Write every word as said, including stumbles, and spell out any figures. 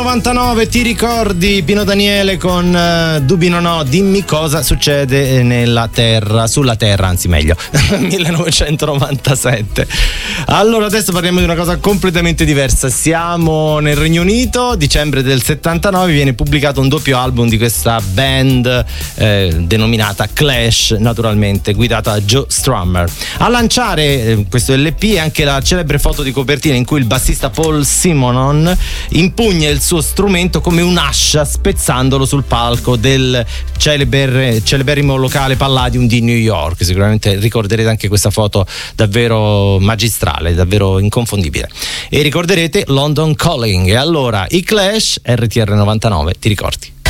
novantanove, ti ricordi Pino Daniele con uh, Dubbi no no, dimmi cosa succede nella terra, sulla terra, anzi meglio, millenovecentonovantasette. Allora adesso parliamo di una cosa completamente diversa. Siamo nel Regno Unito, dicembre del settantanove viene pubblicato un doppio album di questa band eh, denominata Clash, naturalmente guidata da Joe Strummer. A lanciare eh, questo L P è anche la celebre foto di copertina in cui il bassista Paul Simonon impugna il suo strumento come un'ascia spezzandolo sul palco del celeber, celeberrimo locale Palladium di New York. Sicuramente ricorderete anche questa foto davvero magistrale, davvero inconfondibile, e ricorderete London Calling. E allora i Clash, R T R novantanove, ti ricordi?